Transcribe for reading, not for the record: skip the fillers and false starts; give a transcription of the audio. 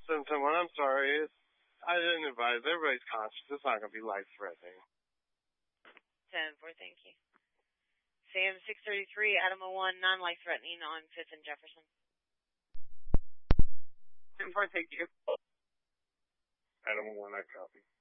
Someone, I'm sorry. I didn't advise. Everybody's conscious. It's not going to be life-threatening. 10-4, thank you. Sam 633, Adam 01, non-life-threatening on 5th and Jefferson. 10-4, thank you. Adam 01, I copy.